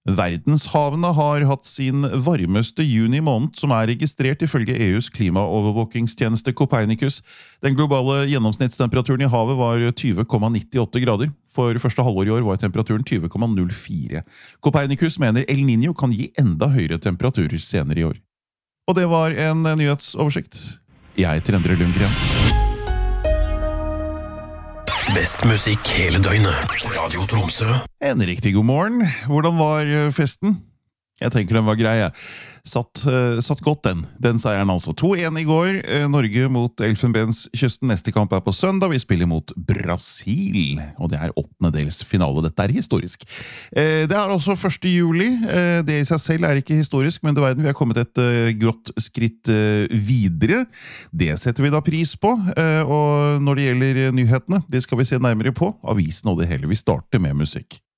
Verdenshavene har hatt sin varmeste juni måned, som registrert ifølge EUs klimaovervåkingstjeneste Copernicus. Den globale gjennomsnittstemperaturen i havet var 20,98 grader. For første halvår i år var temperaturen 20,04. Copernicus mener El Niño kan gi enda høyere temperaturer senere i år. Og det var en nyhetsoversikt. Jeg heter Endre Lundgren. Best musikk hele døgnet. Radio Tromsø. En riktig god morgen. Hvordan var festen? Jeg tenker den var grei. Satt godt den seieren altså. 2-1 i går. Norge mot Elfenbenskysten. Neste kamp på søndag. Vi spiller mot Brasil. Og det 8. finale. Dette historisk. Det også 1. juli. Det i seg selv ikke historisk, men vi har kommet et godt skritt videre. Det setter vi da pris på. Og når det gjelder nyhetene, det skal vi se nærmere på. Avisen og det hele. Vi starter med musikk.